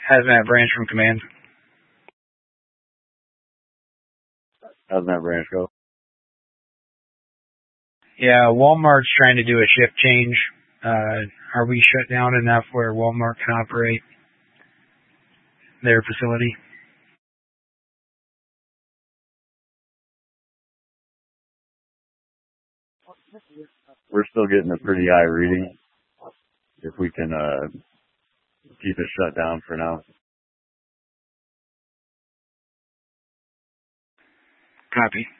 Hazmat Branch from Command. Hazmat Branch, go. Yeah, Walmart's trying to do a shift change. Are we shut down enough where Walmart can operate their facility? We're still getting a pretty high reading. If we can keep it shut down for now. Copy.